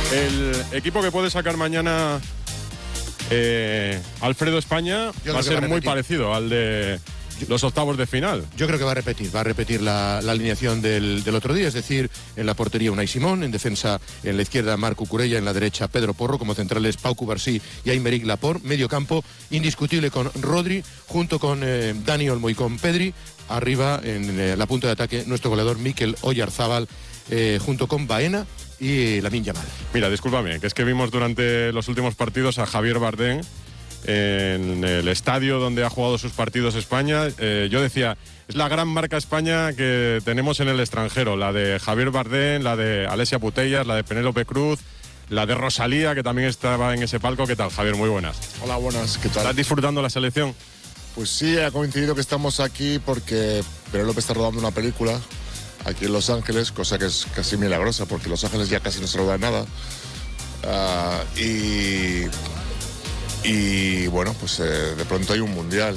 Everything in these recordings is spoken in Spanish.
El equipo que puede sacar mañana Alfredo España va a ser muy parecido al de los octavos de final. Yo creo que va a repetir la alineación del otro día, es decir, en la portería Unai Simón, en defensa en la izquierda Marc Cucurella, en la derecha Pedro Porro, como centrales Pau Cubarsí y Aymeric Laporte, medio campo indiscutible con Rodri, junto con Dani Olmo y con Pedri, arriba en la punta de ataque nuestro goleador Mikel Oyarzábal, junto con Baena y Lamine Yamal. Mira, discúlpame, que es que vimos durante los últimos partidos a Javier Bardem en el estadio donde ha jugado sus partidos España. Yo decía, es la gran marca España que tenemos en el extranjero, la de Javier Bardem, la de Alessia Putellas, la de Penélope Cruz, la de Rosalía, que también estaba en ese palco. ¿Qué tal, Javier? Muy buenas. Hola, buenas, ¿qué tal? ¿Estás disfrutando la selección? Pues sí, ha coincidido que estamos aquí porque Penélope está rodando una película aquí en Los Ángeles, cosa que es casi milagrosa porque en Los Ángeles ya casi no se roda nada. Y bueno, pues de pronto hay un mundial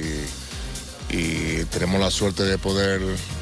y tenemos la suerte de poder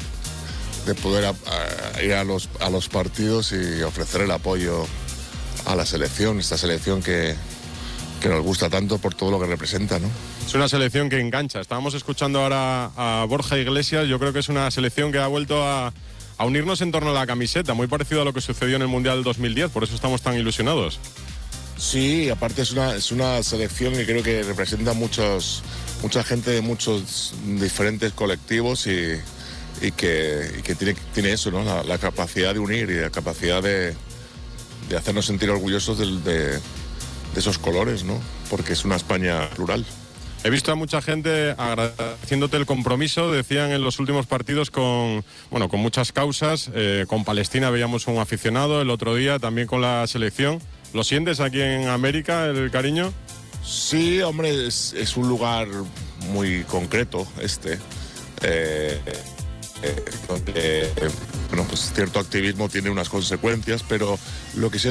ir a los partidos y ofrecer el apoyo a la selección, esta selección que nos gusta tanto por todo lo que representa, ¿no? Es una selección que engancha. Estábamos escuchando ahora a Borja Iglesias. Yo creo que es una selección que ha vuelto a unirnos en torno a la camiseta, muy parecido a lo que sucedió en el Mundial 2010, por eso estamos tan ilusionados. Sí, aparte es una selección que creo que representa mucha gente de muchos diferentes colectivos y que tiene eso, ¿no? La capacidad de unir y la capacidad de hacernos sentir orgullosos de esos colores, ¿no? Porque es una España plural. He visto a mucha gente agradeciéndote el compromiso, decían en los últimos partidos con muchas causas. Con Palestina veíamos un aficionado el otro día, también con la selección. ¿Lo sientes aquí en América, el cariño? Sí, hombre, es un lugar muy concreto donde pues cierto activismo tiene unas consecuencias, pero lo que sí